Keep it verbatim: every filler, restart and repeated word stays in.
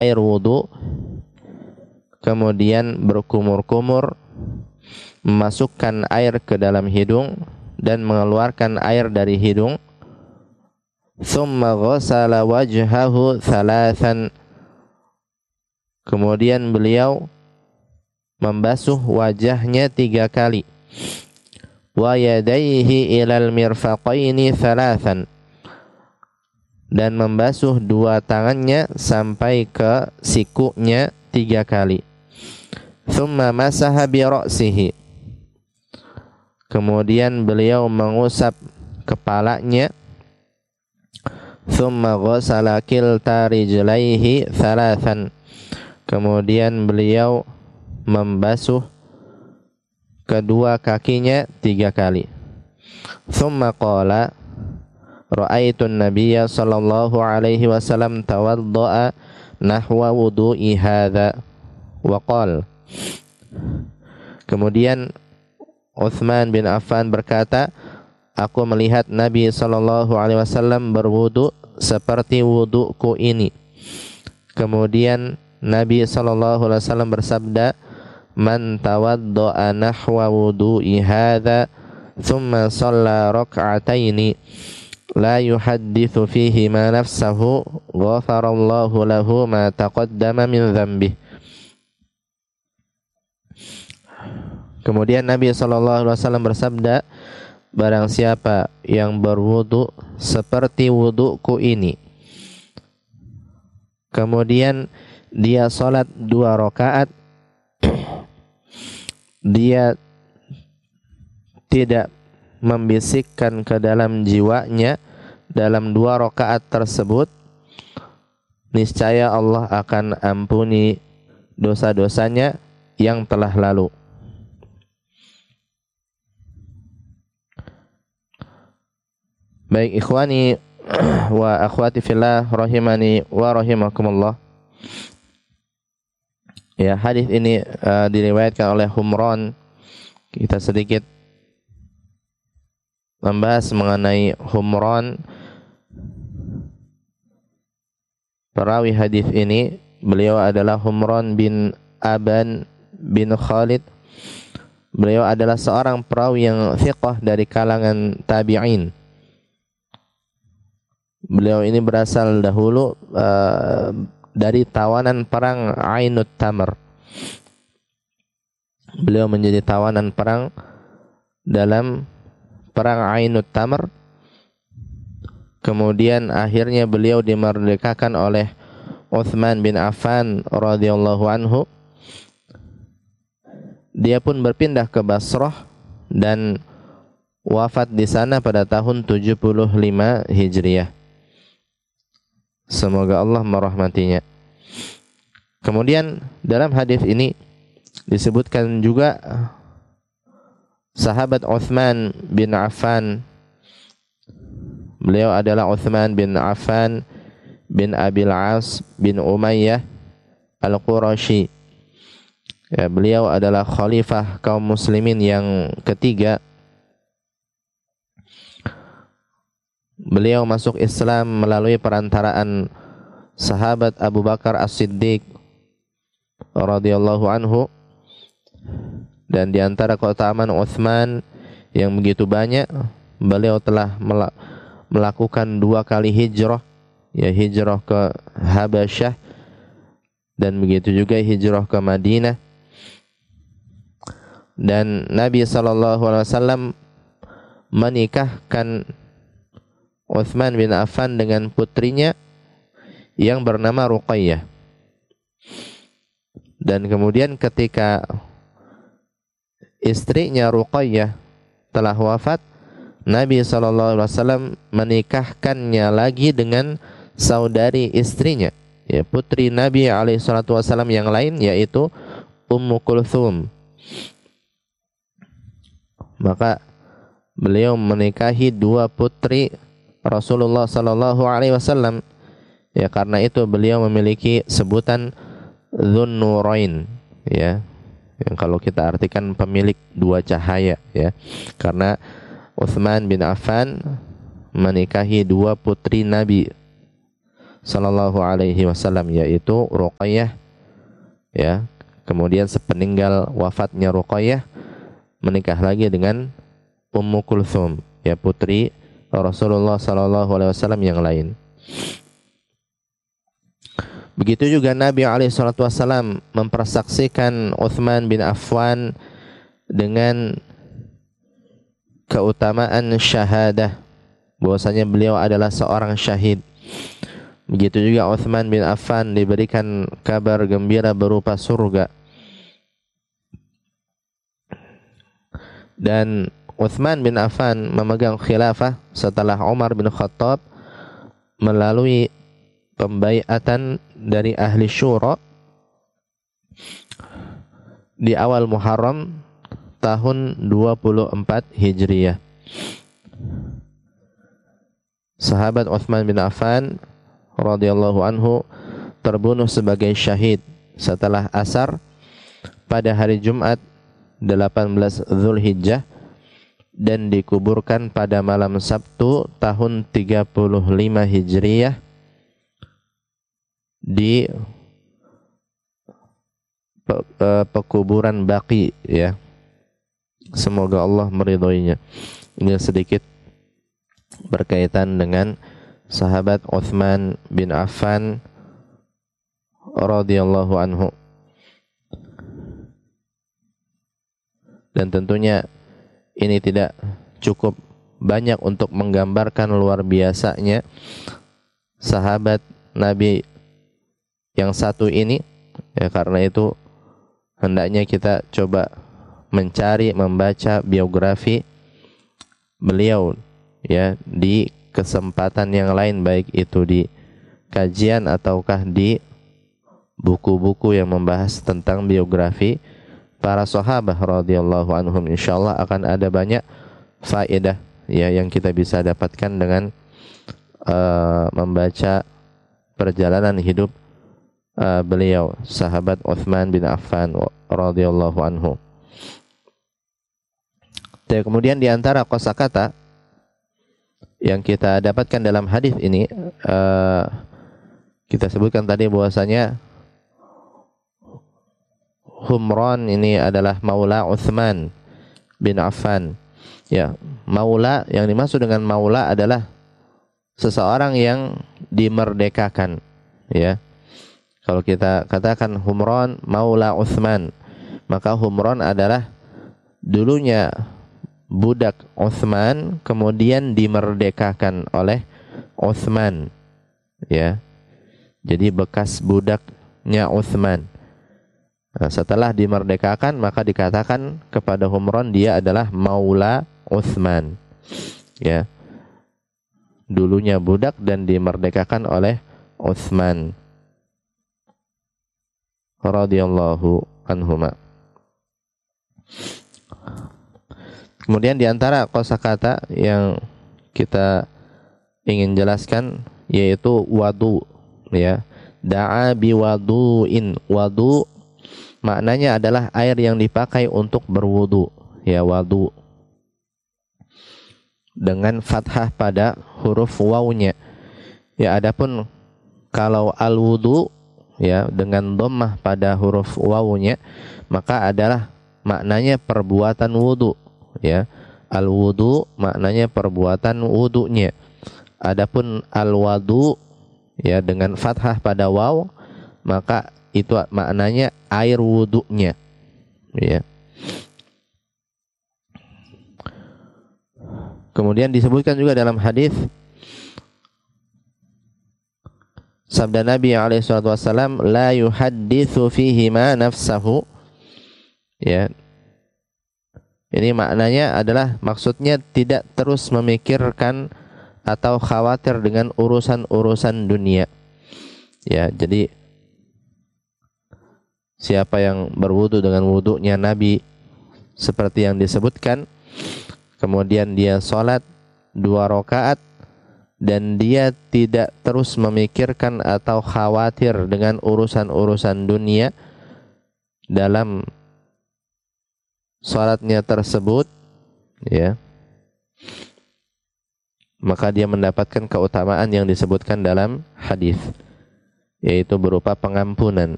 air wudu, kemudian berkumur-kumur, memasukkan air ke dalam hidung dan mengeluarkan air dari hidung. Thumma ghasala wajhahu thalathan, kemudian beliau membasuh wajahnya tiga kali. Wa yadayhi ilal mirfaqaini thalathan, dan membasuh dua tangannya sampai ke sikunya tiga kali. Thumma masaha bi ra'sihi, kemudian beliau mengusap kepalanya. Thumma ghasala kilta rijlaihi thalathan, kemudian beliau membasuh kedua kakinya tiga kali. Thumma qala ra'aitun nabiyya sallallahu alaihi wasallam tawadda'a nahwa wudu'i hadza wa qala. Kemudian Utsman bin Affan berkata, aku melihat Nabi sallallahu alaihi wasallam berwudu seperti wuduku ini. Kemudian Nabi sallallahu alaihi wasallam bersabda, man tawadda'a nahwa wudu'i hadza thumma shalla rak'ataini la yuhadditsu fihi ma nafsahu ghafarallahu lahu ma taqaddama min dhanbihi. Kemudian Nabi sallallahu alaihi wasallam bersabda, barang siapa yang berwudu seperti wuduku ini, kemudian dia salat dua rakaat, dia tidak membisikkan ke dalam jiwanya dalam dua rakaat tersebut, niscaya Allah akan ampuni dosa-dosanya yang telah lalu. Baik ikhwani wa akhwati fillah rahimani wa rahimakumullah. Ya, hadis ini uh, diriwayatkan oleh Humran. Kita sedikit membahas mengenai Humran. Perawi hadis ini, beliau adalah Humran bin Aban bin Khalid. Beliau adalah seorang perawi yang thiqah dari kalangan tabi'in. Beliau ini berasal dahulu uh, dari tawanan perang Ainut Tamr. Beliau menjadi tawanan perang dalam perang Ainut Tamr. Kemudian akhirnya beliau dimerdekakan oleh Utsman bin Affan radhiyallahu anhu. Dia pun berpindah ke Basrah dan wafat di sana pada tahun tujuh puluh lima Hijriah. Semoga Allah merahmatinya. Kemudian dalam hadis ini disebutkan juga sahabat Utsman bin Affan. Beliau adalah Utsman bin Affan bin Abil As bin Umayyah Al-Qurashi. Ya, beliau adalah khalifah kaum muslimin yang ketiga. Beliau masuk Islam melalui perantaraan sahabat Abu Bakar As-Siddiq radhiyallahu anhu, dan di antara keutamaan Utsman yang begitu banyak, beliau telah melakukan dua kali hijrah, ya hijrah ke Habasyah dan begitu juga hijrah ke Madinah. Dan Nabi sallallahu alaihi wasallam menikahkan Utsman bin Affan dengan putrinya yang bernama Ruqayyah. Dan kemudian ketika istrinya Ruqayyah telah wafat, Nabi sallallahu alaihi wasallam menikahkannya lagi dengan saudari istrinya, ya putri Nabi alaihi salatu wasallam yang lain, yaitu Ummu Kulthum. Maka beliau menikahi dua putri Rasulullah sallallahu alaihi wasallam. Ya, karena itu beliau memiliki sebutan Dzun Nurain, ya. Yang kalau kita artikan pemilik dua cahaya, ya. Karena Utsman bin Affan menikahi dua putri Nabi sallallahu alaihi wasallam, yaitu Ruqayyah, ya. Kemudian sepeninggal wafatnya Ruqayyah, menikah lagi dengan Ummu Kulthum, ya, putri Rasulullah sallallahu alaihi wasallam yang lain. Begitu juga Nabi alaihi salatu wasallam mempersaksikan Utsman bin Affan dengan keutamaan syahadah, bahwasanya beliau adalah seorang syahid. Begitu juga Utsman bin Affan diberikan kabar gembira berupa surga. Dan Utsman bin Affan memegang khilafah setelah Umar bin Khattab melalui pembaiatan dari ahli syura di awal Muharram tahun dua puluh empat Hijriyah. Sahabat Utsman bin Affan radhiyallahu anhu terbunuh sebagai syahid setelah asar pada hari Jumat delapan belas Zulhijjah dan dikuburkan pada malam Sabtu tahun tiga puluh lima Hijriyah di pe, pe, pekuburan Baqi, ya. Semoga Allah meridhoinya. Ini sedikit berkaitan dengan sahabat Utsman bin Affan radhiyallahu anhu. Dan tentunya ini tidak cukup banyak untuk menggambarkan luar biasanya sahabat Nabi yang satu ini, ya. Karena itu hendaknya kita coba mencari, membaca biografi beliau, ya, di kesempatan yang lain, baik itu di kajian ataukah di buku-buku yang membahas tentang biografi para sahabat radhiyallahu anhum. Insyaallah akan ada banyak faedah, ya, yang kita bisa dapatkan dengan uh, membaca perjalanan hidup uh, beliau, sahabat Utsman bin Affan radhiyallahu anhu. Dan kemudian di antara kosakata yang kita dapatkan dalam hadis ini, uh, kita sebutkan tadi bahwasanya Humran ini adalah maula Utsman bin Affan. Ya, maula, yang dimaksud dengan maula adalah seseorang yang dimerdekakan, ya. Kalau kita katakan Humran maula Utsman, maka Humran adalah dulunya budak Utsman kemudian dimerdekakan oleh Utsman, ya. Jadi bekas budaknya Utsman. Nah, setelah dimerdekakan maka dikatakan kepada Humran dia adalah maula Utsman, ya. Dulunya budak dan dimerdekakan oleh Utsman radhiyallahu anhuma. Kemudian di antara kosakata yang kita ingin jelaskan yaitu wadu, ya. Da'a biwadu'in. Wadu maknanya adalah air yang dipakai untuk berwudu, ya, wadu, dengan fathah pada huruf wawunya. Ya, adapun kalau al-wudu, ya, dengan dhammah pada huruf wawunya, maka adalah maknanya perbuatan wudu, ya. Al-wudu maknanya perbuatan wudunya. Adapun al-wadu, ya, dengan fathah pada waw, maka itu maknanya air wudunya, ya. Kemudian disebutkan juga dalam hadis sabda Nabi alaihi salatu wasallam, la yuhadditsu fihi ma nafsahu, ya. Ini maknanya adalah, maksudnya tidak terus memikirkan atau khawatir dengan urusan-urusan dunia, ya. Jadi siapa yang berwudu dengan wudunya Nabi seperti yang disebutkan, kemudian dia sholat dua rakaat dan dia tidak terus memikirkan atau khawatir dengan urusan-urusan dunia dalam sholatnya tersebut, ya, maka dia mendapatkan keutamaan yang disebutkan dalam hadis, yaitu berupa pengampunan.